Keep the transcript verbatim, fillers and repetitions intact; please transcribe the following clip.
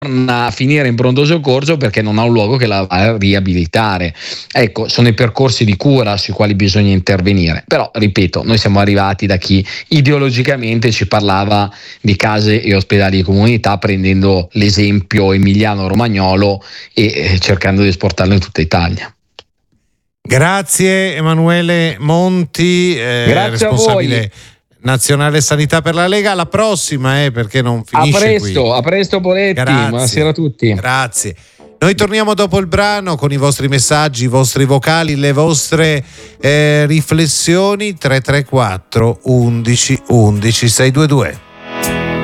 a finire in pronto soccorso perché non ha un luogo che la va a riabilitare. Ecco, sono i percorsi di cura sui quali bisogna intervenire. Però, ripeto, noi siamo arrivati da chi ideologicamente ci parlava di case e ospedali di comunità, prendendo l'esempio emiliano-romagnolo e eh, cercando di esportarlo in tutta Italia. Grazie Emanuele Monti, eh, Grazie responsabile a voi. nazionale sanità per la Lega. Alla prossima, eh, perché non finisce a presto, qui. A presto Poletti, Grazie. Buonasera a tutti. Grazie. Noi torniamo dopo il brano con i vostri messaggi, i vostri vocali, le vostre eh, riflessioni. Tre tre quattro undici undici sei due due.